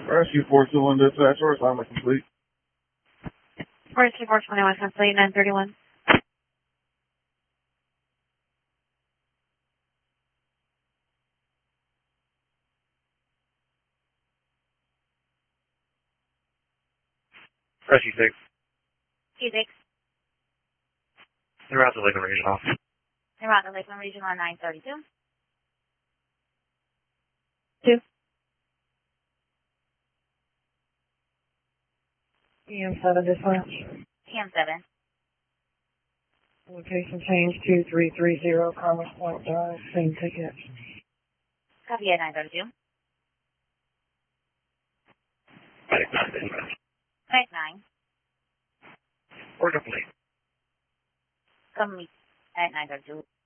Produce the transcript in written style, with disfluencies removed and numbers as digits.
Rescue 421 dispatch, or assignment complete. Rescue 421 complete, 931. Rescue 6. Q6. They're out to Lakeland Regional. They're out to Lakeland Regional on 932. 2. EM7 dispatch. EM7. Location change 2330 Commerce Point Drive. Same ticket. Copy at 932. 9 dispatch. 9. Or complete. Complete at 932.